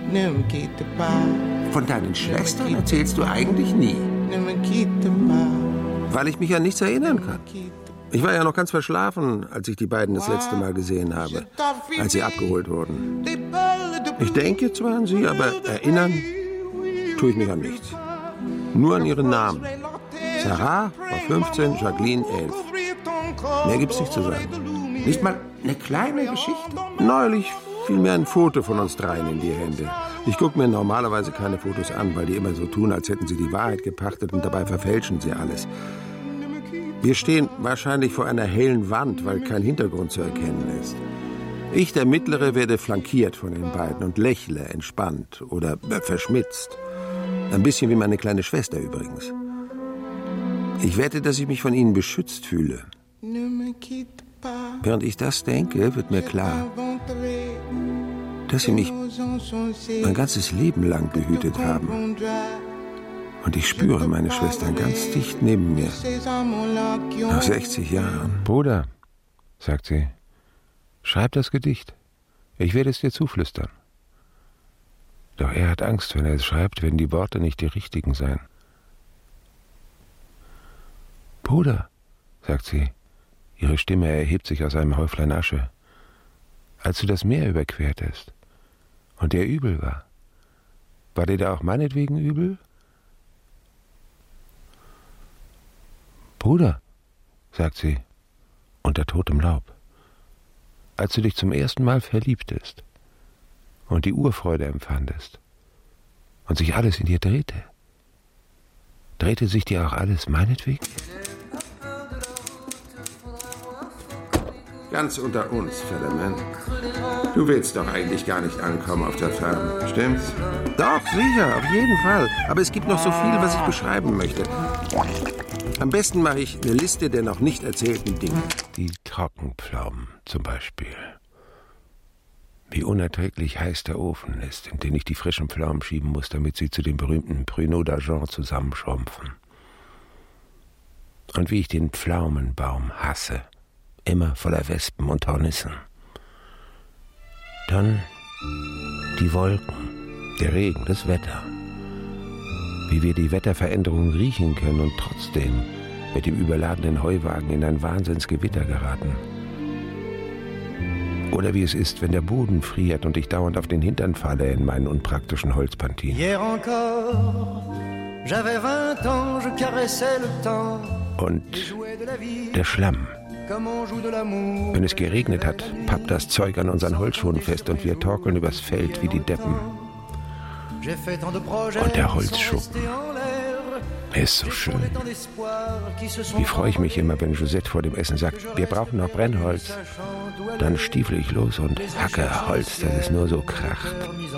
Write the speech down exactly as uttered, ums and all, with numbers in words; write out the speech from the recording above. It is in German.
Von deinen Schwestern erzählst du eigentlich nie. Weil ich mich an nichts erinnern kann. Ich war ja noch ganz verschlafen, als ich die beiden das letzte Mal gesehen habe, als sie abgeholt wurden. Ich denke zwar an sie, aber erinnern tue ich mich an nichts. Nur an ihren Namen. Sarah war fünfzehn, Jacqueline elf. Mehr gibt's nicht zu sagen. Nicht mal eine kleine Geschichte? Neulich fiel mir ein Foto von uns dreien in die Hände. Ich gucke mir normalerweise keine Fotos an, weil die immer so tun, als hätten sie die Wahrheit gepachtet und dabei verfälschen sie alles. Wir stehen wahrscheinlich vor einer hellen Wand, weil kein Hintergrund zu erkennen ist. Ich, der Mittlere, werde flankiert von den beiden und lächle entspannt oder verschmitzt. Ein bisschen wie meine kleine Schwester übrigens. Ich wette, dass ich mich von ihnen beschützt fühle. Während ich das denke, wird mir klar, dass sie mich mein ganzes Leben lang behütet haben. Und ich spüre meine Schwestern ganz dicht neben mir. Nach sechzig Jahren. Bruder, sagt sie, schreib das Gedicht. Ich werde es dir zuflüstern. Doch er hat Angst, wenn er es schreibt, werden die Worte nicht die richtigen sein. Bruder, sagt sie, ihre Stimme erhebt sich aus einem Häuflein Asche. Als du das Meer überquertest und dir übel war, war dir da auch meinetwegen übel? Bruder, sagt sie, unter totem Laub, als du dich zum ersten Mal verliebtest und die Urfreude empfandest und sich alles in dir drehte, drehte sich dir auch alles meinetwegen? Ganz unter uns, Federman. Du willst doch eigentlich gar nicht ankommen auf der Farm, stimmt's? Doch, sicher, auf jeden Fall. Aber es gibt noch so viel, was ich beschreiben möchte. Am besten mache ich eine Liste der noch nicht erzählten Dinge. Die Trockenpflaumen zum Beispiel. Wie unerträglich heiß der Ofen ist, in den ich die frischen Pflaumen schieben muss, damit sie zu dem berühmten Pruneau d'Argent zusammenschrumpfen. Und wie ich den Pflaumenbaum hasse. Immer voller Wespen und Hornissen. Dann die Wolken, der Regen, das Wetter. Wie wir die Wetterveränderung riechen können und trotzdem mit dem überladenen Heuwagen in ein Wahnsinnsgewitter geraten. Oder wie es ist, wenn der Boden friert und ich dauernd auf den Hintern falle in meinen unpraktischen Holzpantinen. Und der Schlamm. Wenn es geregnet hat, pappt das Zeug an unseren Holzschuhen fest und wir torkeln übers Feld wie die Deppen. Und der Holzschuppen. Er ist so schön. Wie freue ich mich immer, wenn Josette vor dem Essen sagt, wir brauchen noch Brennholz. Dann stiefel ich los und hacke Holz, dass es nur so kracht.